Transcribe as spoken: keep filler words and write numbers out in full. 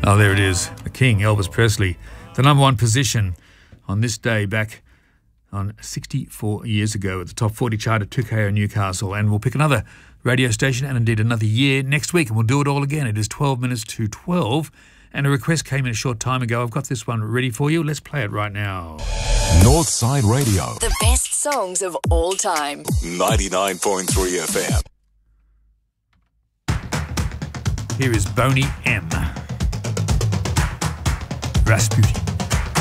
Oh, there it is. The King, Elvis Presley. The number one position on this day back on sixty-four years ago at the top forty chart at two K O Newcastle. And we'll pick another radio station and indeed another year next week, and we'll do it all again. It is twelve minutes to twelve. And a request came in a short time ago. I've got this one ready for you. Let's play it right now. Northside Radio. The best songs of all time. ninety-nine point three F M. Here is Boney M. Rasputin.